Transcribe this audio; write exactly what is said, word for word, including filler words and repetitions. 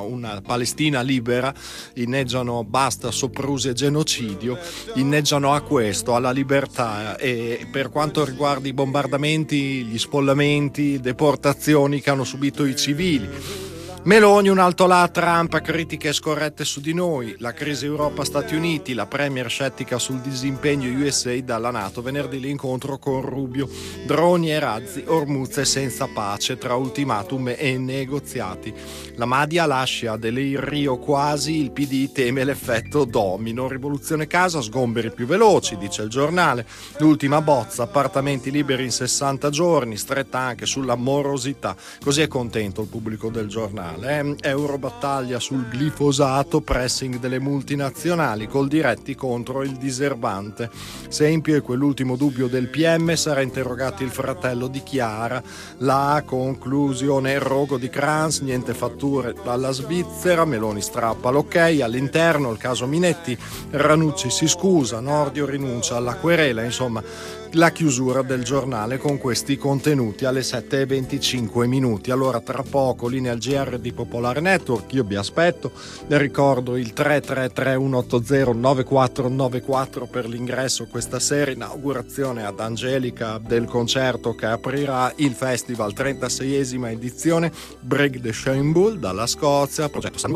una Palestina libera, inneggiano basta soprusi e genocidio, inneggiano a questo, alla libertà, e per quanto riguarda i bombardamenti, gli spollamenti, deportazioni che hanno subito i civili. Meloni un alto là a Trump, critiche scorrette su di noi, la crisi Europa-Stati Uniti, la premier scettica sul disimpegno U S A dalla NATO, venerdì l'incontro con Rubio, droni e razzi, Hormuz è senza pace tra ultimatum e negoziati, la Madia lascia delle Rio quasi, il P D teme l'effetto domino, rivoluzione casa, sgomberi più veloci, dice il giornale, l'ultima bozza, appartamenti liberi in sessanta giorni, stretta anche sulla morosità, così è contento il pubblico del giornale. Eh? Eurobattaglia sul glifosato, pressing delle multinazionali col diretti contro il diserbante. Sempio e quell'ultimo dubbio del P M, sarà interrogato il fratello di Chiara, la conclusione, il rogo di Kranz, niente fatture dalla Svizzera, Meloni strappa l'ok, all'interno il caso Minetti, Ranucci si scusa, Nordio rinuncia alla querela, insomma la chiusura del giornale con questi contenuti alle sette e venticinque minuti. Allora tra poco linea al G R di Popolare Network, io vi aspetto, le ricordo il tre tre tre uno otto zero nove quattro nove quattro per l'ingresso questa sera, inaugurazione ad Angelica del concerto che aprirà il festival, trentaseiesima edizione, Break the Shamble dalla Scozia, progetto San